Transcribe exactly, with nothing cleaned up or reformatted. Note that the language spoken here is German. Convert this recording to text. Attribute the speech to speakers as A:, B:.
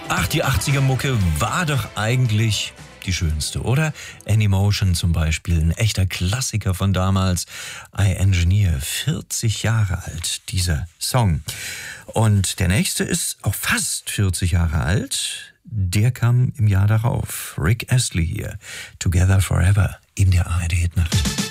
A: Ach, die achtziger-Mucke war doch eigentlich die schönste, oder? Anymotion zum Beispiel, ein echter Klassiker von damals. I Engineer, vierzig Jahre alt, dieser Song. Und der nächste ist auch fast vierzig Jahre alt. Der kam im Jahr darauf. Rick Astley hier, Together Forever, in der A R D Hitnacht.